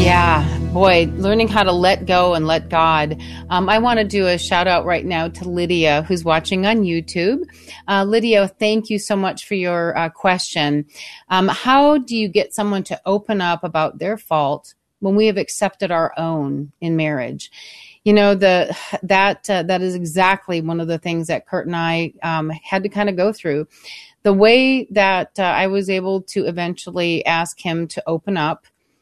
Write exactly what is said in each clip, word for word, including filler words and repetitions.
Yeah, boy, learning how to let go and let God. Um, I want to do a shout out right now to Lydia, who's watching on YouTube. Uh, Lydia, thank you so much for your uh, question. Um, how do you get someone to open up about their fault when we have accepted our own in marriage? You know, the that uh, that is exactly one of the things that Kurt and I um, had to kind of go through. The way that uh, I was able to eventually ask him to open up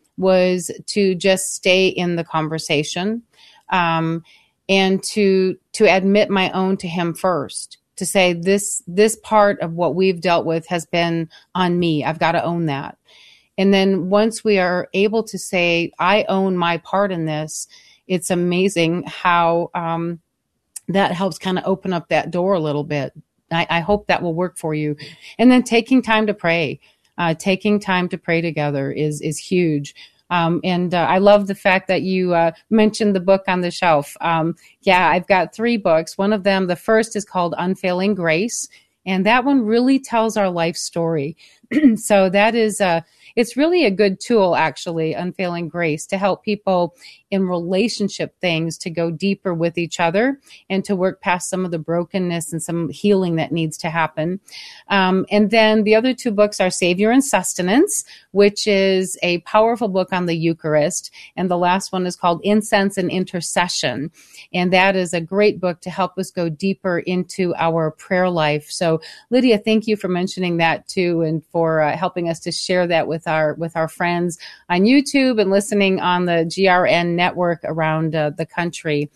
was to just stay in the conversation, um, and to to admit my own to him first, to say this this part of what we've dealt with has been on me. I've got to own that. And then once we are able to say, I own my part in this, it's amazing how um, that helps kind of open up that door a little bit. I, I hope that will work for you. And then taking time to pray. Uh, taking time to pray together is is huge. Um, and uh, I love the fact that you uh, mentioned the book on the shelf. Um, yeah, I've got three books. One of them, the first is called Unfailing Grace. And that one really tells our life story. So that is, uh, it's really a good tool, actually, Unfailing Grace, to help people in relationship things to go deeper with each other and to work past some of the brokenness and some healing that needs to happen. Um, and then the other two books are Savior and Sustenance, which is a powerful book on the Eucharist. And the last one is called Incense and Intercession. And that is a great book to help us go deeper into our prayer life. So, Lydia, thank you for mentioning that too, and for uh, helping us to share that with our with our friends on YouTube and listening on the G R N network around uh, the country.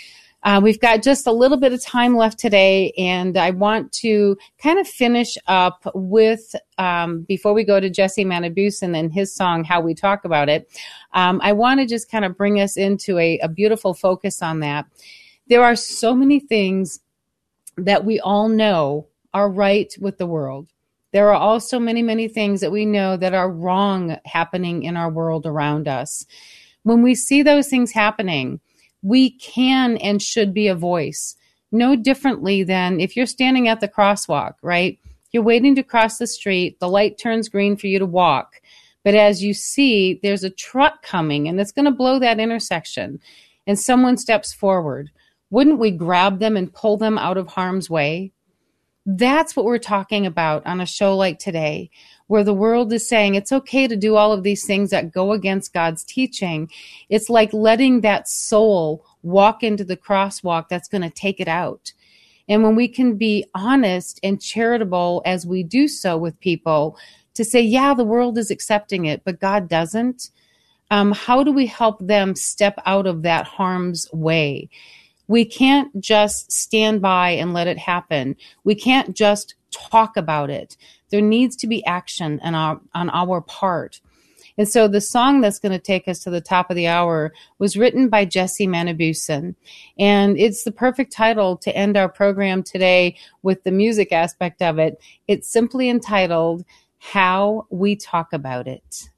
Uh, we've got just a little bit of time left today, and I want to kind of finish up with, um, before we go to Jesse Manibusan and his song, How We Talk About It, um, I want to just kind of bring us into a, a beautiful focus on that. There are so many things that we all know are right with the world. There are also many, many things that we know that are wrong happening in our world around us. When we see those things happening, we can and should be a voice, no differently than if you're standing at the crosswalk, right? You're waiting to cross the street, the light turns green for you to walk. But as you see, there's a truck coming and it's going to blow that intersection, and someone steps forward. Wouldn't we grab them and pull them out of harm's way? That's what we're talking about on a show like today, where the world is saying it's okay to do all of these things that go against God's teaching. It's like letting that soul walk into the crosswalk that's going to take it out. And when we can be honest and charitable as we do so with people, to say, yeah, the world is accepting it, but God doesn't. Um, how do we help them step out of that harm's way? We can't just stand by and let it happen. We can't just talk about it. There needs to be action on our, on our part. And so the song that's going to take us to the top of the hour was written by Jesse Manibusan. And it's the perfect title to end our program today with the music aspect of it. It's simply entitled, How We Talk About It.